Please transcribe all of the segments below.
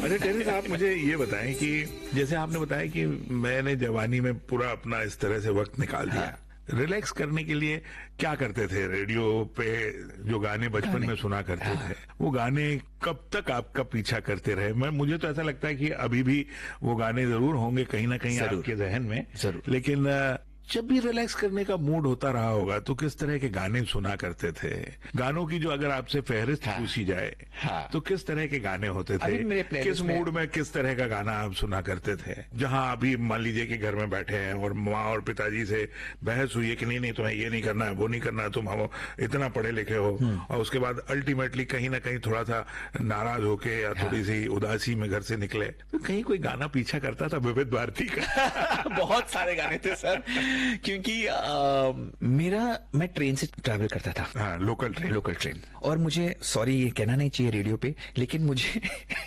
अच्छा टेरेस, आप मुझे ये बताएं कि जैसे आपने बताया कि मैंने जवानी में पूरा अपना इस तरह से वक्त निकाल दिया, रिलैक्स करने के लिए क्या करते थे? रेडियो पे जो गाने बचपन में सुना करते थे, वो गाने कब तक आपका पीछा करते रहे? मुझे तो ऐसा लगता है कि अभी भी वो गाने जरूर होंगे कहीं ना कहीं आपके जहन में, जरूर। लेकिन जब भी रिलैक्स करने का मूड होता रहा होगा तो किस तरह के गाने सुना करते थे? गानों की जो अगर आपसे फहरिस्त पूछी जाए, तो किस तरह के गाने होते थे? किस मूड में किस तरह का गाना आप सुना करते थे? जहां अभी मान लीजिए कि घर में बैठे हैं और माँ और पिताजी से बहस हुई है कि नहीं तुम्हें ये नहीं करना है, वो नहीं करना है, तुम हम इतना पढ़े लिखे हो, और उसके बाद अल्टीमेटली कहीं ना कहीं थोड़ा सा नाराज होके या थोड़ी सी उदासी में घर से निकले, तो कहीं कोई गाना पीछा करता था विविध भारती का? बहुत सारे गाने थे सर, क्योंकि मैं ट्रेन से ट्रैवल करता था। हाँ, लोकल ट्रेन। और मुझे, सॉरी ये कहना नहीं चाहिए रेडियो पे, लेकिन मुझे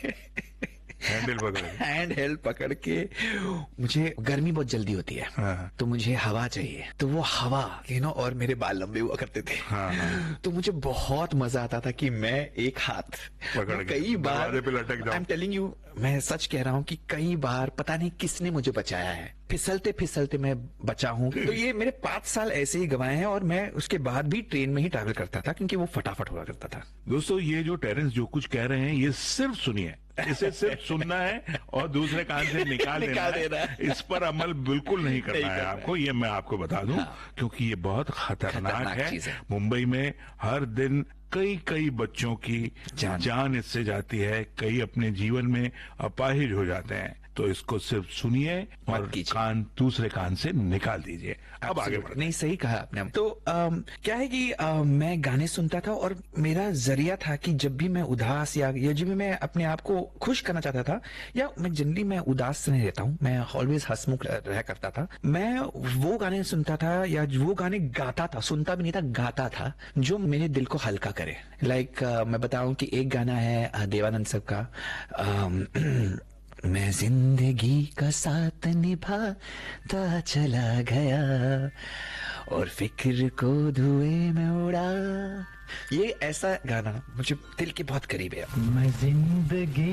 हैंड पकड़ के मुझे गर्मी बहुत जल्दी होती है। हाँ। तो मुझे हवा चाहिए, तो वो हवा और मेरे बाल लंबे हुआ करते थे। हाँ। तो मुझे बहुत मजा आता था कि मैं एक हाथ पकड़ कई बार, आई एम टेलिंग यू, मैं सच कह रहा हूँ कि कई बार पता नहीं किसने मुझे बचाया है, फिसलते फिसलते मैं बचा हूँ। तो ये मेरे 5 साल ऐसे ही गवाए हैं, और मैं उसके बाद भी ट्रेन में ही ट्रैवल करता था क्योंकि वो फटाफट हुआ करता था। दोस्तों, ये जो टेरेंस जो कुछ कह रहे हैं ये सिर्फ सुनिए, इसे सिर्फ सुनना है और दूसरे कान से निकाल देना है। इस पर अमल बिल्कुल नहीं करना है आपको, ये मैं आपको बता दूं। क्योंकि ये बहुत खतरनाक है। मुंबई में हर दिन कई बच्चों की जान इससे जाती है, कई अपने जीवन में अपाहिज हो जाते हैं। तो इसको सिर्फ सुनिए और कान दूसरे कान से निकाल दीजिए। अब आगे बढ़ते। नहीं, सही कहा आपने। तो क्या है कि मैं गाने सुनता था, और मेरा जरिया था कि जब भी मैं उदास या जब भी मैं अपने आप को खुश करना चाहता था, या मैं जनरली मैं उदास नहीं रहता हूँ, मैं ऑलवेज हंसमुख रह करता था, मैं वो गाने सुनता था या वो गाने गाता था, सुनता भी नहीं था, गाता था, जो मेरे दिल को हल्का करे। लाइक मैं बताऊं कि एक गाना है देवानंद साहब का, मैं जिंदगी का साथ निभाता चला गया और फिक्र को धुएं में उड़ा। ये ऐसा गाना मुझे दिल के बहुत करीब है। मैं जिंदगी